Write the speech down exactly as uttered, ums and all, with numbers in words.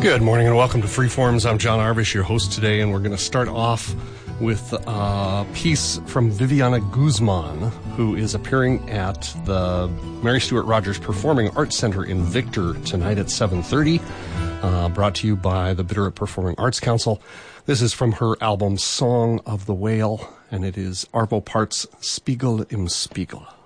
Good morning and welcome to Freeforms. I'm John Arvish, your host today, and we're going to start off with a piece from Viviana Guzman, who is appearing at the Mary Stuart Rogers Performing Arts Center in Victor tonight at seven thirty, uh, brought to you by the Bitterroot Performing Arts Council. This is from her album Song of the Whale, and it is Arvo Part's Spiegel im Spiegel.